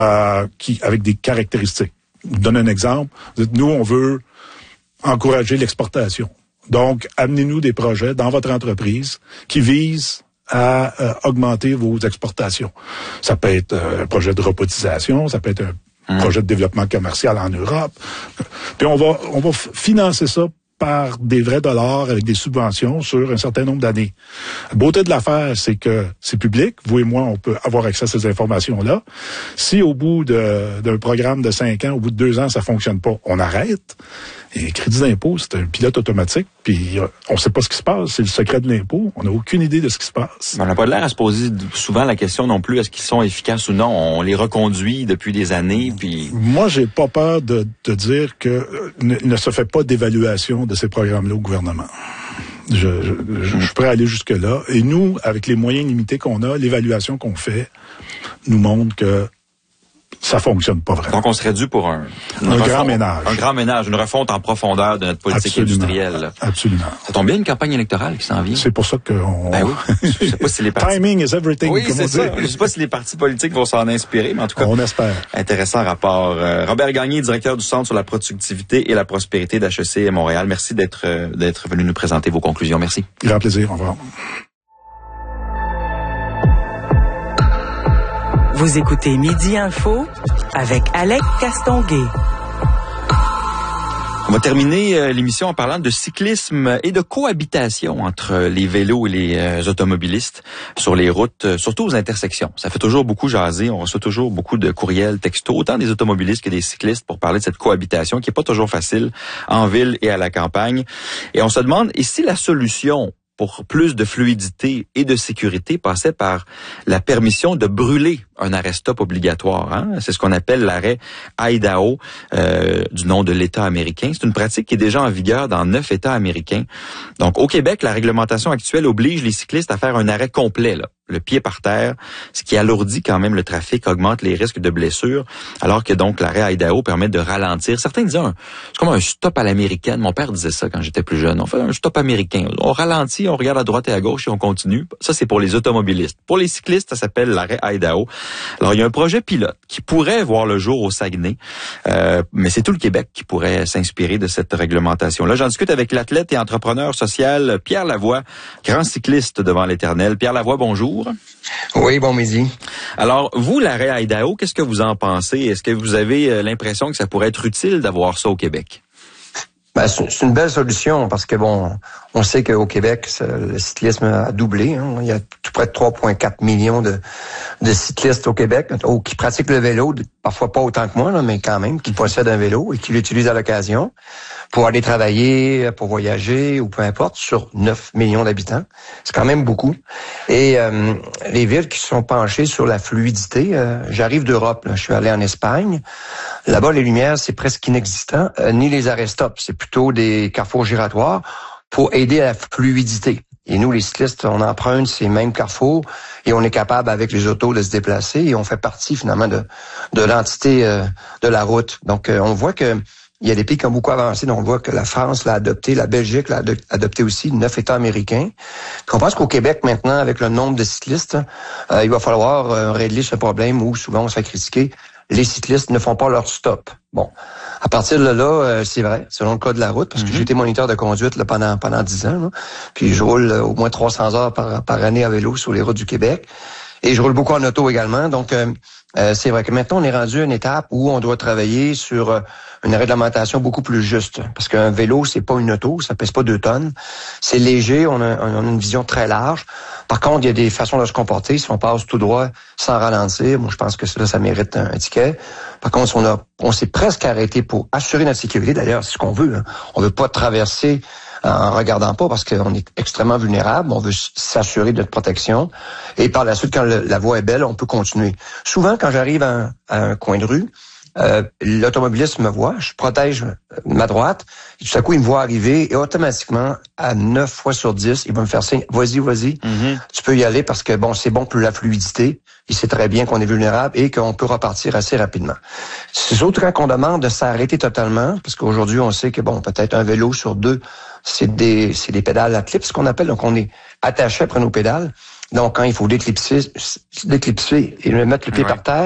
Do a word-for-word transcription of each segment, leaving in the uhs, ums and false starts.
euh, qui avec des caractéristiques. Je vous donne un exemple. Vous dites, nous, on veut encourager l'exportation. Donc, amenez-nous des projets dans votre entreprise qui visent à euh, augmenter vos exportations. Ça peut être euh, un projet de robotisation, ça peut être un mmh. projet de développement commercial en Europe. Puis on va on va financer ça par des vrais dollars avec des subventions sur un certain nombre d'années. La beauté de l'affaire, c'est que c'est public. Vous et moi, on peut avoir accès à ces informations-là. Si au bout de, d'un programme de cinq ans, au bout de deux ans, ça fonctionne pas, on arrête. Et le crédit d'impôt, c'est un pilote automatique, puis on ne sait pas ce qui se passe. C'est le secret de l'impôt. On n'a aucune idée de ce qui se passe. On n'a pas l'air à se poser souvent la question non plus, est-ce qu'ils sont efficaces ou non? On les reconduit depuis des années, puis... Moi, j'ai pas peur de, de dire que ne, ne se fait pas d'évaluation de ces programmes-là au gouvernement. Je, je, je, je suis prêt à aller jusque-là. Et nous, avec les moyens limités qu'on a, l'évaluation qu'on fait nous montre que ça fonctionne pas vraiment. Donc, on serait dû pour un... Un refonte, grand ménage. Un grand ménage, une refonte en profondeur de notre politique Absolument. industrielle. Absolument. Ça tombe bien, une campagne électorale qui s'en vient. C'est pour ça qu'on... Ben oui. Je sais pas si les partis... Timing is everything, oui, comme c'est on ça. dit. Je sais pas si les partis politiques vont s'en inspirer, mais en tout cas... On espère. Intéressant rapport. Euh, Robert Gagné, directeur du Centre sur la productivité et la prospérité d'H E C Montréal. Merci d'être, euh, d'être venu nous présenter vos conclusions. Merci. Grand plaisir. Au revoir. Vous écoutez Midi Info avec Alex Castonguay. On va terminer euh, l'émission en parlant de cyclisme et de cohabitation entre les vélos et les euh, automobilistes sur les routes, euh, surtout aux intersections. Ça fait toujours beaucoup jaser, on reçoit toujours beaucoup de courriels, textos, autant des automobilistes que des cyclistes pour parler de cette cohabitation qui est pas toujours facile en ville et à la campagne. Et on se demande, et si la solution pour plus de fluidité et de sécurité passait par la permission de brûler un arrêt-stop obligatoire. Hein? C'est ce qu'on appelle l'arrêt Idaho, euh, du nom de l'État américain. C'est une pratique qui est déjà en vigueur dans neuf États américains. Donc, au Québec, la réglementation actuelle oblige les cyclistes à faire un arrêt complet, là, le pied par terre, ce qui alourdit quand même le trafic, augmente les risques de blessures, alors que donc l'arrêt Idaho permet de ralentir. Certains disaient, un, c'est comme un stop à l'américaine. Mon père disait ça quand j'étais plus jeune. On fait un stop américain. On ralentit, on regarde à droite et à gauche et on continue. Ça, c'est pour les automobilistes. Pour les cyclistes, ça s'appelle l'arrêt Idaho. Alors, il y a un projet pilote qui pourrait voir le jour au Saguenay, euh, mais c'est tout le Québec qui pourrait s'inspirer de cette réglementation-là. J'en discute avec l'athlète et entrepreneur social Pierre Lavoie, grand cycliste devant l'Éternel. Pierre Lavoie, bonjour. Oui, bon midi. Alors, vous, l'arrêt Idaho, qu'est-ce que vous en pensez? Est-ce que vous avez l'impression que ça pourrait être utile d'avoir ça au Québec? Ben, c'est une belle solution parce que, bon, on sait qu'au Québec, le cyclisme a doublé. Hein. Il y a tout près de trois virgule quatre millions de, de cyclistes au Québec qui pratiquent le vélo, parfois pas autant que moi, là, mais quand même, qui possèdent un vélo et qui l'utilisent à l'occasion pour aller travailler, pour voyager ou peu importe, sur neuf millions d'habitants. C'est quand même beaucoup. Et euh, les villes qui se sont penchées sur la fluidité, euh, j'arrive d'Europe, là, je suis allé en Espagne. Là-bas, les lumières, c'est presque inexistant, euh, ni les arrêts-stops. C'est plutôt des carrefours giratoires pour aider à la fluidité. Et nous, les cyclistes, on emprunte ces mêmes carrefours et on est capable, avec les autos, de se déplacer et on fait partie, finalement, de, de l'entité euh, de la route. Donc, euh, on voit que il y a des pays qui ont beaucoup avancé. Donc, on voit que la France l'a adopté, la Belgique l'a adopté aussi, neuf États américains. On pense qu'au Québec, maintenant, avec le nombre de cyclistes, euh, il va falloir euh, régler ce problème où, souvent, on se fait critiquer, les cyclistes ne font pas leur stop. Bon, à partir de là, euh, c'est vrai, selon le cas de la route, parce que mm-hmm. j'ai été moniteur de conduite là, pendant pendant dix ans, là, puis je roule euh, au moins trois cents heures par, par année à vélo sur les routes du Québec, et je roule beaucoup en auto également, donc euh, euh, c'est vrai que maintenant on est rendu à une étape où on doit travailler sur euh, une réglementation beaucoup plus juste, parce qu'un vélo, c'est pas une auto, ça pèse pas deux tonnes, c'est léger, on a, on a une vision très large. Par contre, il y a des façons de se comporter. Si on passe tout droit sans ralentir, moi je pense que ça, ça mérite un, un ticket. Par contre, si on a, on s'est presque arrêté pour assurer notre sécurité. D'ailleurs, c'est ce qu'on veut. Hein. On veut pas traverser en regardant pas parce qu'on est extrêmement vulnérable. On veut s'assurer de notre protection. Et par la suite, quand le, la voie est belle, on peut continuer. Souvent, quand j'arrive à un, à un coin de rue, Euh, l'automobiliste me voit, je protège ma droite, et tout à coup, il me voit arriver, et automatiquement, à neuf fois sur dix, il va me faire signe, vas-y, vas-y, mm-hmm. tu peux y aller, parce que, bon, c'est bon pour la fluidité, il sait très bien qu'on est vulnérable, et qu'on peut repartir assez rapidement. C'est surtout quand on demande de s'arrêter totalement, parce qu'aujourd'hui, on sait que, bon, peut-être un vélo sur deux, c'est des, c'est des pédales à clip, ce qu'on appelle, donc on est attaché après nos pédales, donc quand il faut déclipser, déclipser et mettre le pied ouais. par terre,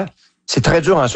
c'est très dur ensuite